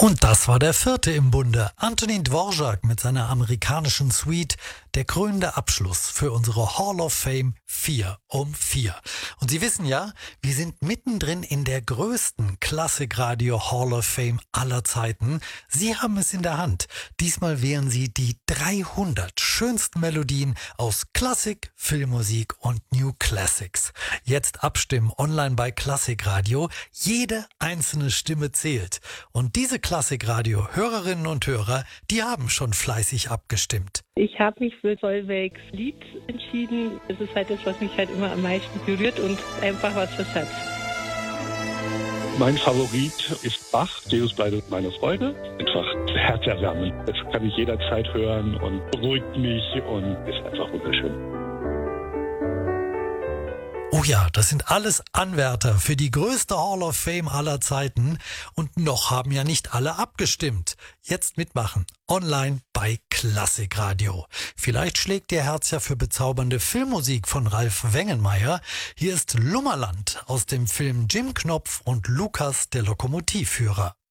Und das war der vierte im Bunde, Antonin Dvorak mit seiner amerikanischen Suite, der krönende Abschluss für unsere Hall of Fame 4 um 4. Und Sie wissen ja, wir sind mittendrin in der größten Klassikradio Hall of Fame aller Zeiten. Sie haben es in der Hand. Diesmal wählen Sie die 300 schönsten Melodien aus Klassik, Filmmusik und New Classics. Jetzt abstimmen online bei Klassikradio. Jede einzelne Stimme zählt. Und diese Klassikradio-Hörerinnen und Hörer, die haben schon fleißig abgestimmt. Ich habe mich für Solveigs Lied entschieden. Es ist halt das, was mich halt immer am meisten berührt und einfach was fürs Herz. Mein Favorit ist Bach, Deus bleibt meine Freude. Einfach herzerwärmend. Das kann ich jederzeit hören und beruhigt mich und ist einfach wunderschön. Oh ja, das sind alles Anwärter für die größte Hall of Fame aller Zeiten. Und noch haben ja nicht alle abgestimmt. Jetzt mitmachen. Online bei Klassikradio. Vielleicht schlägt Ihr Herz ja für bezaubernde Filmmusik von Ralf Wengenmeier. Hier ist Lummerland aus dem Film Jim Knopf und Lukas, der Lokomotivführer.